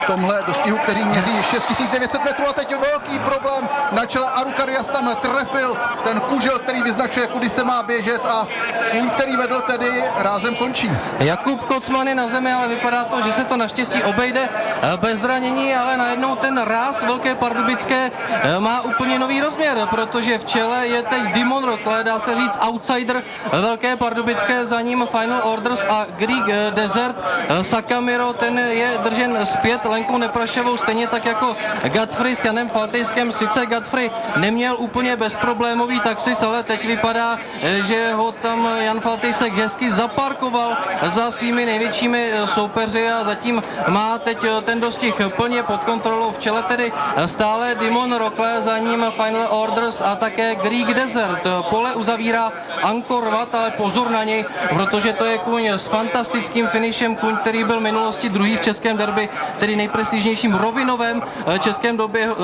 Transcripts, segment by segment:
v tomhle dostihu, který měří 6900 metrů a teď velký problém na čele. Arukarias tam trefil ten kužel, který vyznačuje, kudy se má běžet a kůň, který vedl, tedy rázem končí. Jakub Kocman je na zemi, ale vypadá to, že se to naštěstí obejde bez zranění, ale najednou ten ráz Velké Pardubické má úplně nový rozměr, protože v čele je teď Dimon Rokle, dá se říct outsider Velké Pardubické, za ním Final Orders a Greek Desert. Sakamiro, ten je držen zpět Lenkou Neprašovou, stejně tak jako Godfrey s Janem Faltejskem. Sice Godfrey neměl úplně bezproblémový taxis, ale teď vypadá, že ho tam Jan Faltejsek hezky zaparkoval za svými největšími soupeři a zatím má teď ten dostih plně pod kontrolou. V čele tedy stále Dimon Rokle, za ním Final Orders a také Greek Desert. Pole uzavírá Angkor Wat, ale pozor na něj, protože to je kůň s fantastickým finišem, kůň, který byl v minulosti druhý v českém derby, tedy nejprestižnějším rovinovém českém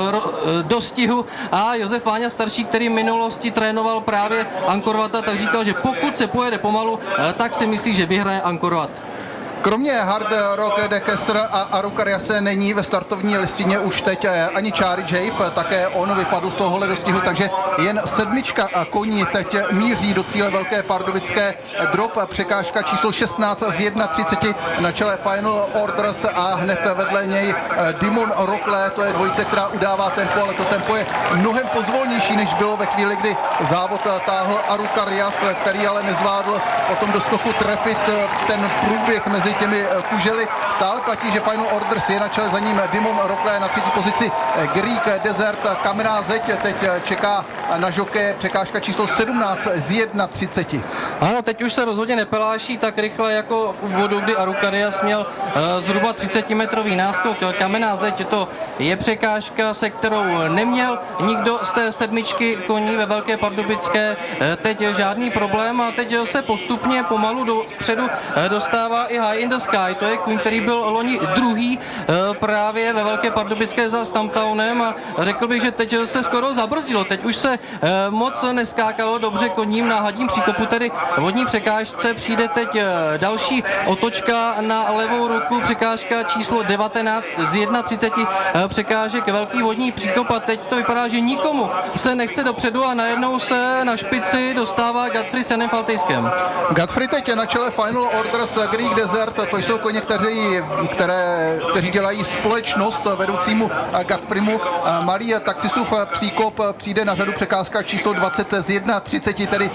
dostihu, a Josef Váňa starší, který v minulosti trénoval právě Angkor Wata, tak říkal, že pokud se pojede pomalu, tak si myslí, že vyhraje Angkor Wat. Kromě Hard Rock de Kessler a Arukariase není ve startovní listině už teď ani Charlie Jape, také on vypadl z tohohle dostihu, takže jen sedmička koní teď míří do cíle Velké Pardubické. Drop, překážka číslo 16 z 31 na čele Final Orders a hned vedle něj Dimon Rokle, to je dvojice, která udává tempo, ale to tempo je mnohem pozvolnější, než bylo ve chvíli, kdy závod táhl Arukarias, který ale nezvládl potom do skoku trefit ten průběh mezi těmi kužely. Stále platí, že Final Orders je na čele, za ním Dimon Rokle, na třetí pozici Greek Desert. Kamenná zeď teď čeká na žoké, překážka číslo 17 z 31. Ano, teď už se rozhodně nepeláší tak rychle jako v úvodu, kdy Arukarias měl zhruba 30-metrový náskok. Kamenná zeď, to je překážka, se kterou neměl nikdo z té sedmičky koní ve Velké Pardubické teď žádný problém a teď se postupně pomalu dopředu dostává i High in the Sky. To je kůň, který byl loni druhý právě ve Velké Pardubické za Stumptownem a řekl bych, že teď se skoro zabrzdilo. Teď už se moc neskákalo dobře koním na hadím příkopu, tedy vodní překážce. Přijde teď další otočka na levou ruku, překážka číslo 19 z 31 překážek, velký vodní příkop a teď to vypadá, že nikomu se nechce dopředu a najednou se na špici dostává Godfrey s Janem Faltejskem. Godfrey teď je na čele Final Orders, Greek Desert, to jsou koně, kteří dělají společnost vedoucímu Godfreymu. Malý taxisův příkop přijde na řadu, překážka číslo 20 z 31, tedy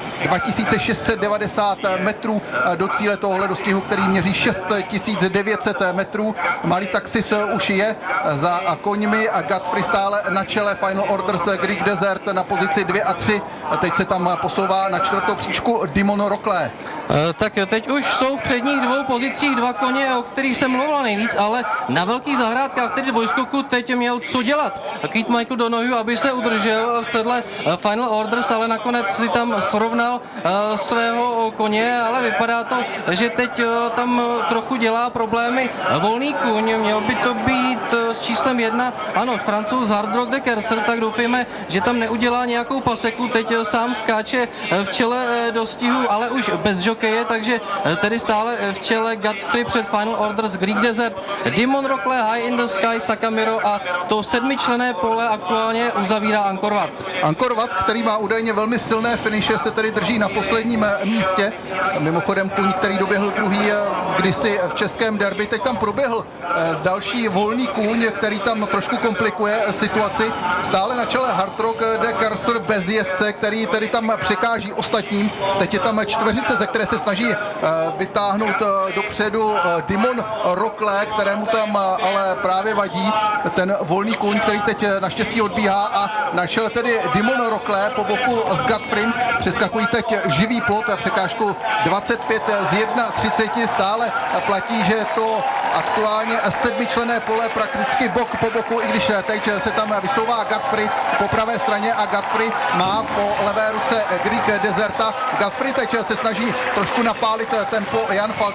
2690 metrů do cíle tohohle dostihu, který měří 6900 metrů. Malý taxis už je za koňmi a Godfrey stále na čele. Final Orders, Greek Desert na pozici 2 a 3. Teď se tam posouvá na čtvrtou příčku Dimon Rokle. Tak teď už jsou v předních dvou pozicích dva koně, o kterých jsem mluvil nejvíc, ale na velkých zahrádkách, tedy dvojskoku, teď měl co dělat Keith Michael Donohue, aby se udržel z téhle Final Orders, ale nakonec si tam srovnal svého koně, ale vypadá to, že teď tam trochu dělá problémy volný kůň. Měl by to být s číslem 1, ano, Francouz Hard Rock de Kessler, tak doufejme, že tam neudělá nějakou paseku. Teď sám skáče v čele dostihu, ale už bez žokeje, takže tedy stále v čele Godfrey před Final Orders, Greek Desert, Dimon Rokle, High in the Sky, Sakamiro a to sedmičlenné pole aktuálně uzavírá Angkor Wat. Angkor Wat, který má údajně velmi silné finiše, se tedy drží na posledním místě. Mimochodem kůň, který doběhl druhý kdysi v českém derby, teď tam proběhl další volný kůň, který tam trošku komplikuje situaci. Stále na čele Hard Rock de Kessler bez jezdce, který tedy tam překáží ostatním. Teď je tam čtveřice, ze které se snaží vytáhnout dopředu Dimon Rokle, kterému tam ale právě vadí ten volný kůň, který teď naštěstí odbíhá a na čele tedy Dimon Rokle po boku s Godfreym přeskakují teď živý plot a překážku 25 z 31. Stále platí, že je to aktuálně sedmičlenné pole, prakticky bok po boku, i když teď se tam vysouvá Godfrey po pravé straně a Godfrey má po levé ruce Greek Deserta. Godfrey teď se snaží trošku napálit tempo, Jan Faltejsek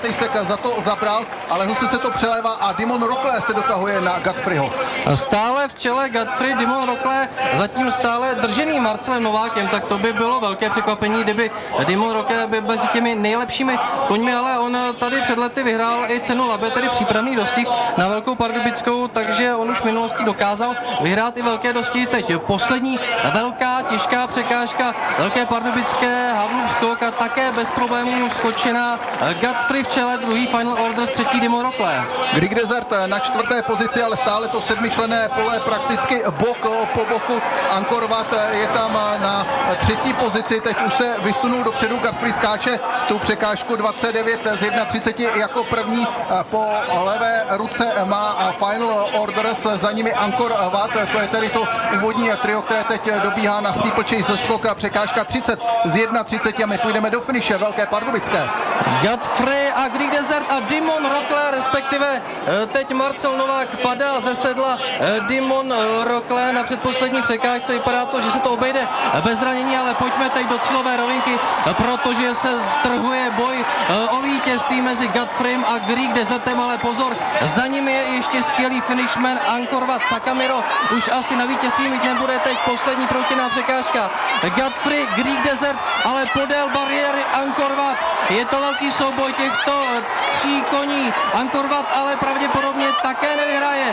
za to zabral, ale zase se to přelévá a Dimon Rockle se dotahuje na Godfreyho. Stále v čele Godfrey, Dimon Rockle zatím stále držený Marcelem Novákem, tak to by bylo velké překvapení, kdyby Dimon Rockle byl mezi těmi nejlepšími koňmi, ale on tady před lety vyhrál i cenu Labe, tedy přípravný dostih na Velkou Pardubickou, takže on už v minulosti dokázal vyhrát i velké dostihy. Teď poslední velká těžká překážka Velké Pardubické, Havlův skok a také bez problémů skočená Godfrey v čele, druhý Final Order, třetí Dimon Rockle. Greek Desert na 4. pozici, ale stále to 7členné pole prakticky bok po boku. Angkor Wat je tam na 3. pozici, teď už se vysunul dopředu, Godfrey skáče tu překážku 29 z 31 jako první, po levé ruce má Final Orders, za nimi Angkor Wat, to je tedy to úvodní trio, které teď dobíhá na steeplechase skok, překážka 30 z 31 a my půjdeme do finiše Velké Pardubické. Godfrey a Greek Desert a Dimon Rockle, respektive teď Marcel Novák padá ze sedla Dimon Rockle na předposlední překážce. Vypadá to, že se to obejde bez zranění, ale pojďme teď do cílové rovinky, protože se strhuje boj o vítězství mezi Godfreyem a Greek Desertem, ale pozor, za nimi je ještě skvělý finishman Angkor Wat. Sakamiro už asi na vítězství mít nebude, teď poslední proutěná překážka. Godfrey, Greek Desert, ale podél bariéry Angkor Wat. Je to velký souboj těchto 3 koní. Angkor Wat ale pravděpodobně také nevyhraje.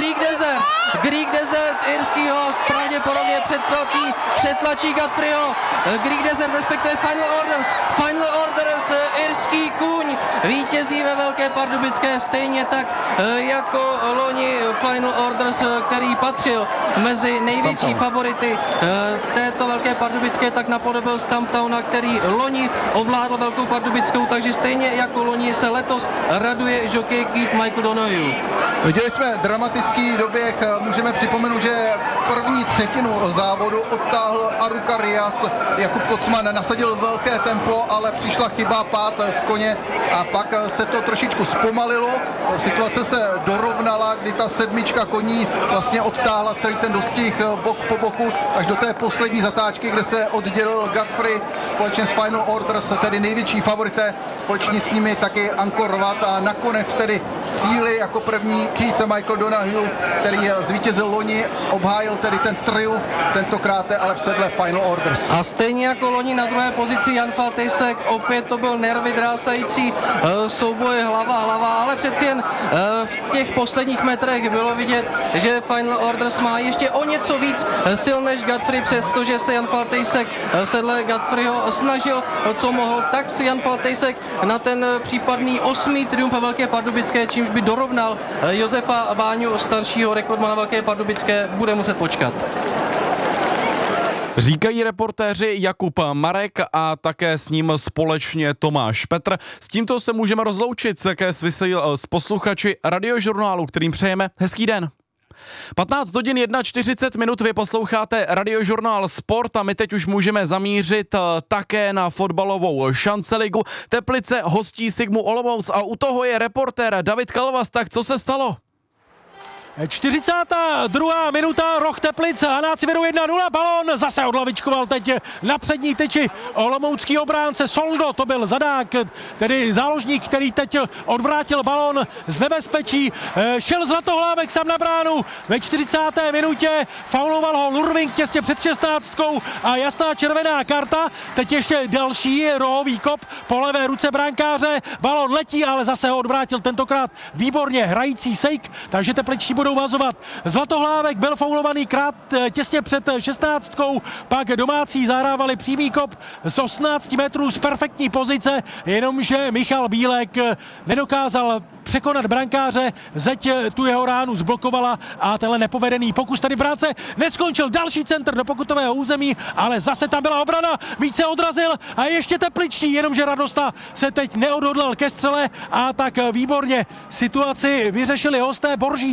Greek Desert, irský host, pravděpodobně přetlačí Godfreyho. Greek Desert, respektive Final Orders, irský kůň, vítězí ve Velké Pardubické, stejně tak jako loni Final Orders, který patřil mezi největší favority této Velké Pardubické, tak napodobil Stumptowna, který loni ovládl Velkou Pardubickou, takže stejně jako loni se letos raduje žokej Keith Michael Donohue. Viděli jsme dramatický doběh, můžeme připomenout, že první třetinu závodu odtáhl Aruka Rias, Jakub Kocman nasadil velké tempo, ale přišla chyba, pád z koně a pak se to trošičku zpomalilo, situace se dorovnala, kdy ta 7 koní vlastně odtáhla celý ten dostih bok po boku až do té poslední zatáčky, kde se oddělil Godfrey společně s Final Orders, tedy největší favorité, společně s nimi taky Angkor Wat a nakonec tedy v cíli jako první Keith Michael Donohue, který zvítězil loni, obhájil tedy ten triumf, tentokrát ale v sedle Final Orders. A stejně jako loni na 2. pozici Jan Faltejsek, opět to byl nervy drásající souboj hlava, ale přeci jen v těch posledních metrech bylo vidět, že Final Orders má ještě o něco víc sil než Godfrey, přestože se Jan Faltejsek sedle Godfreyho snažil, co mohl, tak si Jan Faltejsek na ten případný 8. triumf ve Velké Pardubické, čímž by dorovnal Josefa Váňu, staršího rekordmana Velké Pardubické, bude muset počkat. Říkají reportéři Jakub Marek a také s ním společně Tomáš Petr. S tímto se můžeme rozloučit také s posluchači Radiožurnálu, kterým přejeme hezký den. 15 hodin 41 minut, vy posloucháte Radiožurnál Sport a my teď už můžeme zamířit také na fotbalovou šanceligu. Teplice hostí Sigmu Olomouc a u toho je reportér David Kalvas. Tak co se stalo? 42. minuta, roh Teplic, Hanáci vedou 1-0, balón zase odlavičkoval teď na přední tyči olomoucký obránce Soldo, to byl zadák, tedy záložník, který teď odvrátil balón z nebezpečí, šel Zlatohlávek sám na bránu, ve 40. minutě fauloval ho Lurving těsně před 16 a jasná červená karta, teď ještě další rohový kop po levé ruce brankáře, balón letí, ale zase ho odvrátil tentokrát výborně hrající Sejk, takže tepličtí budou vazovat. Zlatohlávek byl faulovaný těsně před 16, pak domácí zahrávali přímý kop z 18 metrů z perfektní pozice, jenomže Michal Bílek nedokázal překonat brankáře, zeď tu jeho ránu zblokovala a tenhle nepovedený pokus tady práce neskončil. Další centr do pokutového území, ale zase tam byla obrana, míč se odrazil a ještě tepličtí, jenomže Radosta se teď neodhodlal ke střele a tak výborně situaci vyřešili hosté. Boržís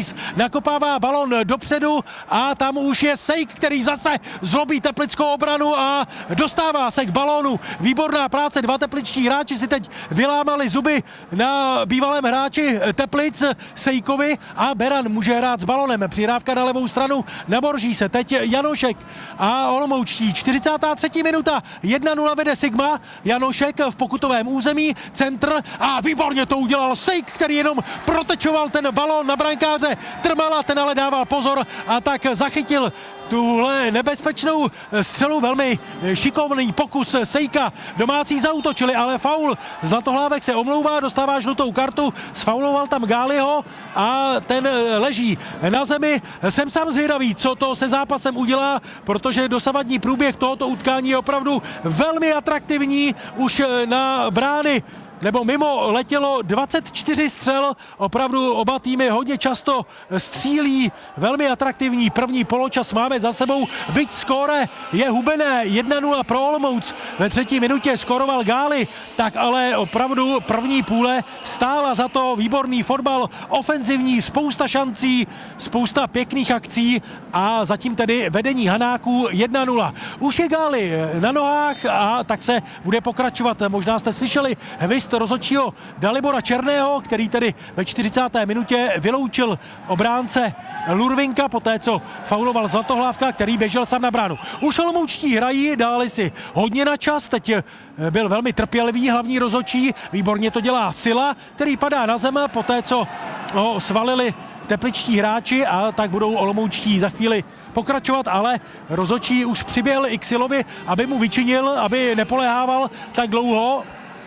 nakopává balon dopředu a tam už je Sejk, který zase zlobí teplickou obranu a dostává se k balónu. Výborná práce, dva tepličtí hráči si teď vylámali zuby na bývalém hráči Teplic Sejkovi a Beran může hrát s balonem. Přihrávka na levou stranu na Boržíse. Teď Janošek a Olomoučtí. 43. minuta. 1-0 vede Sigma. Janošek v pokutovém území. Centr a výborně to udělal Sejk, který jenom protečoval ten balón na brankáře Trmala, ten ale dával pozor a tak zachytil tuhle nebezpečnou střelu. Velmi šikovný pokus Sejka. Domácí zaútočili, ale faul. Zlatohlávek se omlouvá, dostává žlutou kartu, sfauloval tam Gáliho a ten leží na zemi. Jsem sám zvědavý, co to se zápasem udělá, protože dosavadní průběh tohoto utkání je opravdu velmi atraktivní. Už na brány nebo mimo letělo 24 střel, opravdu oba týmy hodně často střílí, velmi atraktivní první poločas máme za sebou, byť skóre je hubené, 1-0 pro Olomouc, ve 3. minutě skóroval Gáli, tak ale opravdu první půle stála za to, výborný fotbal, ofenzivní, spousta šancí, spousta pěkných akcí a zatím tedy vedení Hanáků 1-0. Už je Gáli na nohách a tak se bude pokračovat, možná jste slyšeli rozhodčího Dalibora Černého, který tedy ve 40. minutě vyloučil obránce Lurvinka, poté co fauloval Zlatohlávka, který běžel sám na bránu. Už Olomoučtí hrají, dali si hodně na čas, teď byl velmi trpělivý hlavní rozhodčí, výborně to dělá Sila, který padá na zem, poté co ho svalili tepličtí hráči a tak budou Olomoučtí za chvíli pokračovat, ale rozhodčí už přiběhl i k Silovi, aby mu vyčinil, aby nepolehával tak dlouho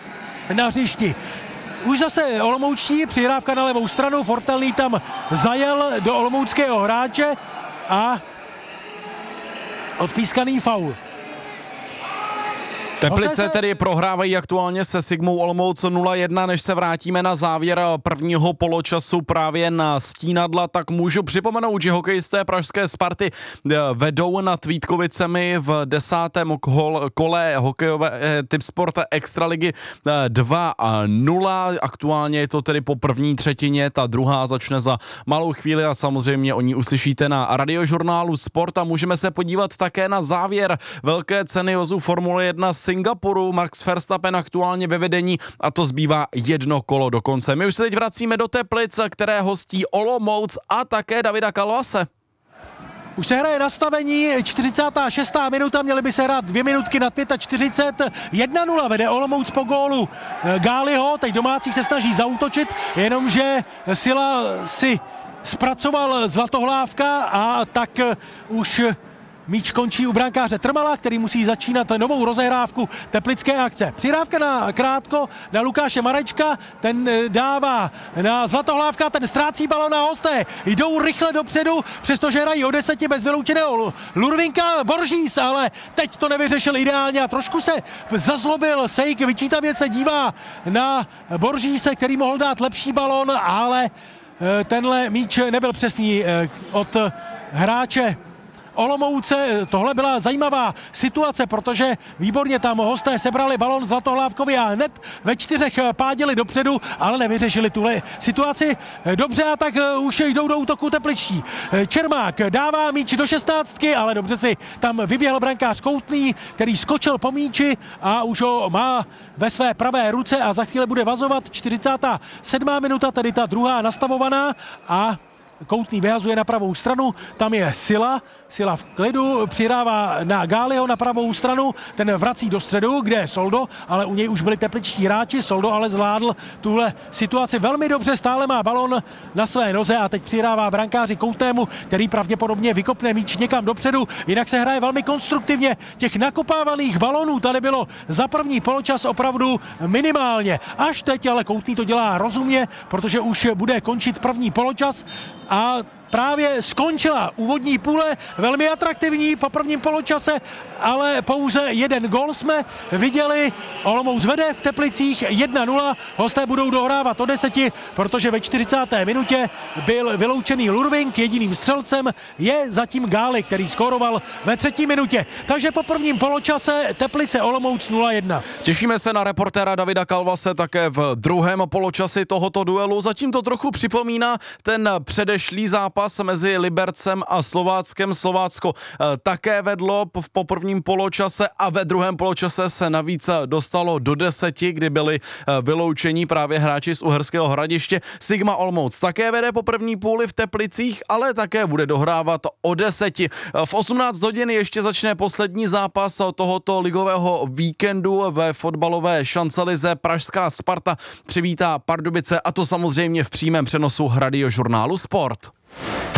na hřišti. Už zase Olomoučtí, přihrávka na levou stranu, Fortelný tam zajel do olomouckého hráče a odpískaný faul. Teplice tedy prohrávají aktuálně se Sigmou Olomouc 0-1, než se vrátíme na závěr prvního poločasu právě na Stínadla, tak můžu připomenout, že hokejisté pražské Sparty vedou nad Vítkovicemi v 10. kole hokejové Tipsport Extraligy 2-0. Aktuálně je to tedy po první třetině, ta druhá začne za malou chvíli a samozřejmě o ní uslyšíte na Radiožurnálu Sport a můžeme se podívat také na závěr velké ceny vozu Formule 1 Singapuru. Max Verstappen aktuálně ve vedení a to zbývá jedno kolo do konce. My už se teď vracíme do Teplic, které hostí Olomouc a také Davida Kalvase. Už se hraje nastavení, 46. minuta, měly by se hrát 2 minutky nad 45, 1-0 vede Olomouc po gólu Gáliho, teď domácí se snaží zaútočit, jenomže Sila si zpracoval Zlatohlávka a tak už míč končí u brankáře Trmala, který musí začínat novou rozehrávku teplické akce. Přihrávka na krátko na Lukáše Marečka, ten dává na Zlatohlávka, ten ztrácí balon na hosté. Jdou rychle dopředu, přestože hrají o 10 bez vyloučeného Lurvinka. Boržís, ale teď to nevyřešil ideálně a trošku se zazlobil Sejk, vyčítavě se dívá na Boržíse, který mohl dát lepší balon, ale tenhle míč nebyl přesný od hráče Olomouce. Tohle byla zajímavá situace, protože výborně tam hosté sebrali balon Zlatohlávkovi a hned ve 4 pádili dopředu, ale nevyřešili tuhle situaci dobře a tak už jdou do útoku tepličtí. Čermák dává míč do 16, ale dobře si tam vyběhl brankář Koutný, který skočil po míči a už ho má ve své pravé ruce a za chvíli bude vazovat. 47. minuta, tedy ta druhá nastavovaná a Koutný vyhazuje na pravou stranu, tam je Sila v klidu, přihrává na Gáliho na pravou stranu, ten vrací do středu, kde je Soldo, ale u něj už byli tepličtí hráči, Soldo ale zvládl tuhle situaci velmi dobře, stále má balon na své noze a teď přihrává brankáři Koutnému, který pravděpodobně vykopne míč někam dopředu, jinak se hraje velmi konstruktivně, těch nakopávaných balonů tady bylo za první poločas opravdu minimálně, až teď ale Koutný to dělá rozumně, protože už bude končit první poločas a právě skončila úvodní půle, velmi atraktivní po prvním poločase, ale pouze jeden gól jsme viděli. Olomouc vede v Teplicích 1-0, hosté budou dohrávat o 10, protože ve 40. minutě byl vyloučený Lurvink, jediným střelcem je zatím Gáli, který skóroval ve 3. minutě. Takže po prvním poločase Teplice Olomouc 0-1. Těšíme se na reportéra Davida Kalvase také v druhém poločasi tohoto duelu. Zatím to trochu připomíná ten předešlý zápas zápas mezi Libercem a Slováckem. Slovácko také vedlo po prvním poločase a ve druhém poločase se navíc dostalo do 10, kdy byli vyloučení právě hráči z Uherského Hradiště. Sigma Olomouc také vede po první půli v Teplicích, ale také bude dohrávat o 10. V 18 hodin ještě začne poslední zápas tohoto ligového víkendu ve fotbalové šancelize. Pražská Sparta přivítá Pardubice, a to samozřejmě v přímém přenosu Radiožurnálu Sport.